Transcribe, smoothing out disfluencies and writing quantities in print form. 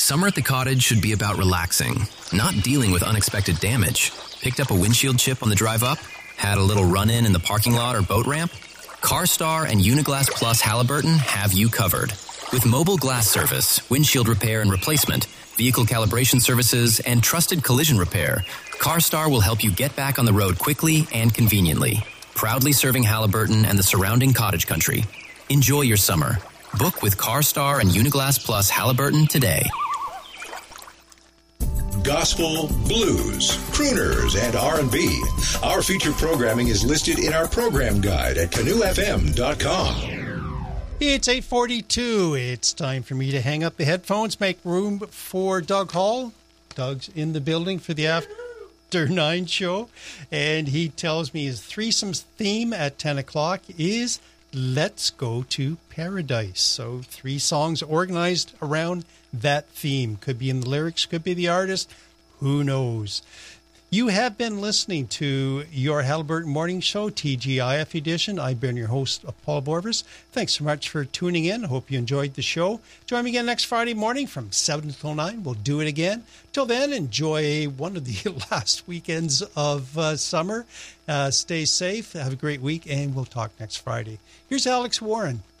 Summer at the cottage should be about relaxing, not dealing with unexpected damage. Picked up a windshield chip on the drive up? Had a little run-in in the parking lot or boat ramp? CarStar and Uniglass Plus Halliburton have you covered. With mobile glass service, windshield repair and replacement, vehicle calibration services, and trusted collision repair, CarStar will help you get back on the road quickly and conveniently. Proudly serving Halliburton and the surrounding cottage country. Enjoy your summer. Book with CarStar and Uniglass Plus Halliburton today. Gospel, blues, crooners, and R&B. Our feature programming is listed in our program guide at canoefm.com. It's 8:42. It's time for me to hang up the headphones, make room for Doug Hall. Doug's in the building for the After 9 show, and he tells me his threesomes theme at 10 o'clock is Let's Go to Paradise. So 3 songs organized around that theme. Could be in the lyrics, could be the artist. Who knows? You have been listening to your Halliburton Morning Show, TGIF edition. I've been your host, Paul Borvers. Thanks so much for tuning in. Hope you enjoyed the show. Join me again next Friday morning from 7 until 9. We'll do it again. Till then, enjoy one of the last weekends of summer. Stay safe. Have a great week, and we'll talk next Friday. Here's Alex Warren.